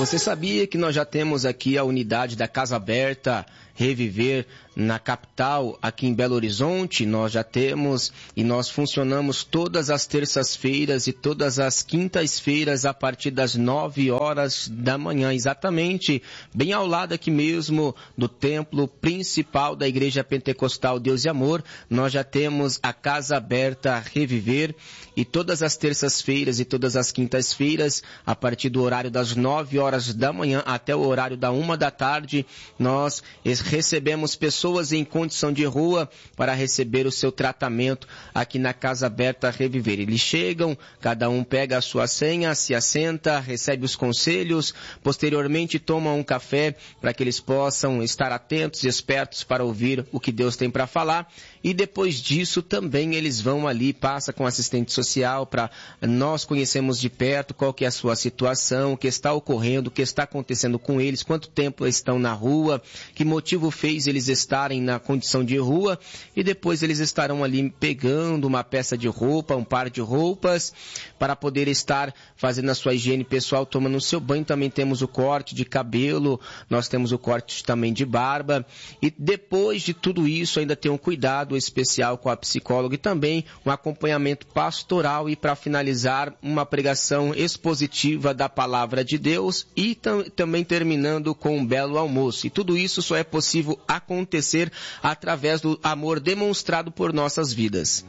Você sabia que nós já temos aqui a unidade da Casa Aberta Reviver na capital, aqui em Belo Horizonte? Nós já temos e nós funcionamos todas as terças-feiras e todas as quintas-feiras a partir das 9 horas da manhã, exatamente bem ao lado aqui mesmo do templo principal da Igreja Pentecostal Deus e Amor. Nós já temos a Casa Aberta Reviver e todas as terças-feiras e todas as quintas-feiras, a partir do horário das 9 horas da manhã até o horário da 1 da tarde, nós recebemos pessoas em condição de rua para receber o seu tratamento aqui na Casa Aberta Reviver. Eles chegam, cada um pega a sua senha, se assenta, recebe os conselhos, posteriormente toma um café para que eles possam estar atentos e espertos para ouvir o que Deus tem para falar. E depois disso também eles vão ali, passa com assistente social para nós conhecermos de perto qual que é a sua situação, o que está ocorrendo, o que está acontecendo com eles, quanto tempo estão na rua, que motivo fez eles estarem na condição de rua, e depois eles estarão ali pegando uma peça de roupa, um par de roupas, para poder estar fazendo a sua higiene pessoal, tomando o seu banho. Também temos o corte de cabelo, nós temos o corte também de barba, e depois de tudo isso ainda tem um cuidado especial com a psicóloga e também um acompanhamento pastoral, e para finalizar uma pregação expositiva da palavra de Deus e também terminando com um belo almoço. E tudo isso só é possível acontecer através do amor demonstrado por nossas vidas.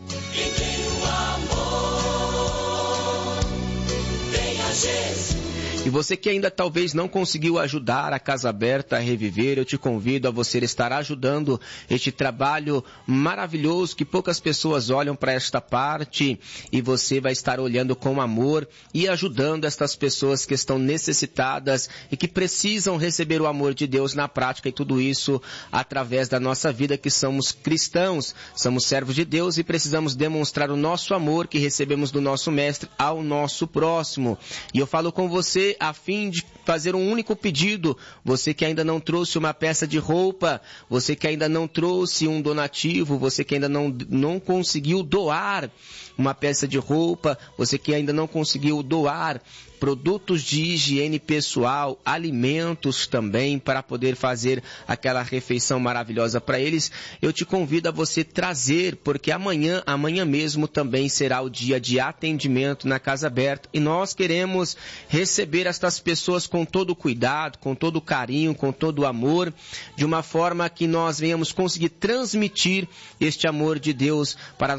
E você que ainda talvez não conseguiu ajudar a Casa Aberta a Reviver, eu te convido a você estar ajudando este trabalho maravilhoso que poucas pessoas olham para esta parte, e você vai estar olhando com amor e ajudando estas pessoas que estão necessitadas e que precisam receber o amor de Deus na prática, e tudo isso através da nossa vida, que somos cristãos, somos servos de Deus e precisamos demonstrar o nosso amor que recebemos do nosso Mestre ao nosso próximo. E eu falo com você a fim de fazer um único pedido. Você que ainda não trouxe uma peça de roupa, você que ainda não trouxe um donativo, você que ainda não conseguiu doar uma peça de roupa, você que ainda não conseguiu doar produtos de higiene pessoal, alimentos também, para poder fazer aquela refeição maravilhosa para eles, eu te convido a você trazer, porque amanhã mesmo também será o dia de atendimento na Casa Aberta, e nós queremos receber estas pessoas com todo o cuidado, com todo o carinho, com todo o amor, de uma forma que nós venhamos conseguir transmitir este amor de Deus para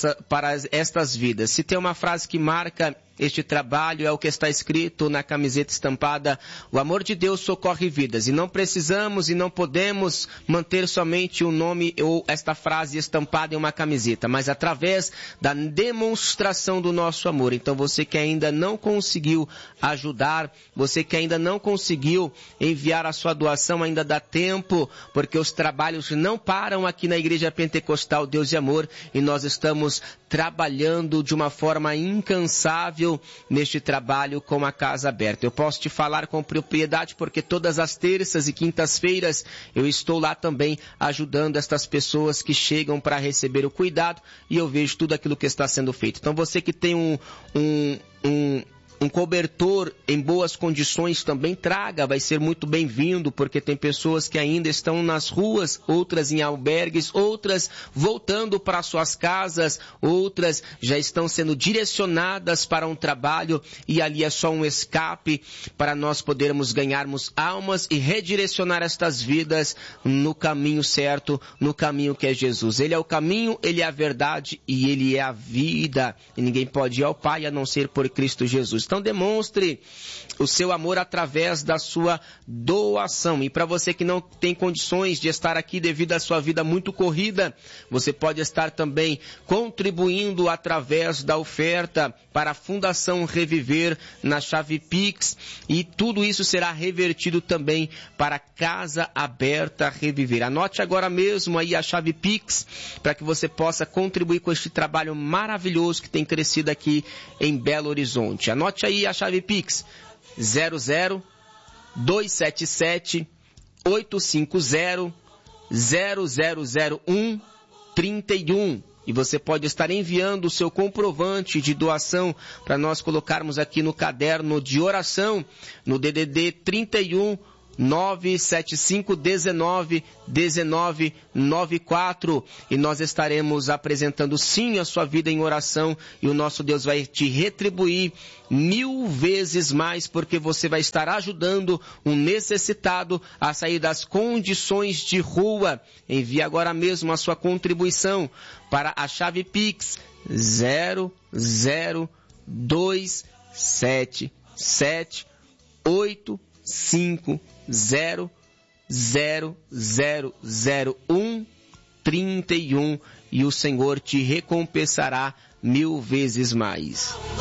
estas vidas. Se tem uma frase que marca este trabalho, é o que está escrito na camiseta estampada: o amor de Deus socorre vidas. E não precisamos e não podemos manter somente o nome ou esta frase estampada em uma camiseta, mas através da demonstração do nosso amor. Então você que ainda não conseguiu ajudar, você que ainda não conseguiu enviar a sua doação, ainda dá tempo, porque os trabalhos não param aqui na Igreja Pentecostal Deus e Amor, e nós estamos trabalhando de uma forma incansável neste trabalho com a Casa Aberta. Eu posso te falar com propriedade, porque todas as terças e quintas-feiras eu estou lá também ajudando estas pessoas que chegam para receber o cuidado, e eu vejo tudo aquilo que está sendo feito. Então você que tem um cobertor em boas condições também traga, vai ser muito bem-vindo, porque tem pessoas que ainda estão nas ruas, outras em albergues, outras voltando para suas casas, outras já estão sendo direcionadas para um trabalho, e ali é só um escape para nós podermos ganharmos almas e redirecionar estas vidas no caminho certo, no caminho que é Jesus. Ele é o caminho, ele é a verdade e ele é a vida, e ninguém pode ir ao Pai a não ser por Cristo Jesus. Então demonstre o seu amor através da sua doação. E para você que não tem condições de estar aqui devido à sua vida muito corrida, você pode estar também contribuindo através da oferta para a Fundação Reviver na chave Pix, e tudo isso será revertido também para a Casa Aberta Reviver. Anote agora mesmo aí a chave Pix para que você possa contribuir com este trabalho maravilhoso que tem crescido aqui em Belo Horizonte. Anote aí a chave Pix: 00-277-850-0001-31. E você pode estar enviando o seu comprovante de doação para nós colocarmos aqui no caderno de oração, no DDD 31 975 19 19 94, e nós estaremos apresentando sim a sua vida em oração, e o nosso Deus vai te retribuir 1000 vezes mais, porque você vai estar ajudando um necessitado a sair das condições de rua. Envie agora mesmo a sua contribuição para a chave Pix 0027785000131, e o Senhor te recompensará 1000 vezes mais.